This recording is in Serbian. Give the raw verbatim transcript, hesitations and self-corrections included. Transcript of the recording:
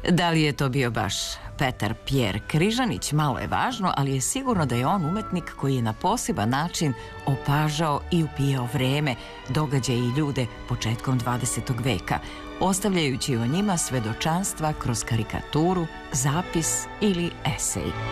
Da li je to bio baš Petar Pjer Križanić, malo je važno, ali je sigurno da je on umetnik koji je na poseban način opažao i upijao vreme, događaje i ljude početkom dvadesetog veka, ostavljajući o njima svedočanstva kroz karikaturu, zapis ili esej.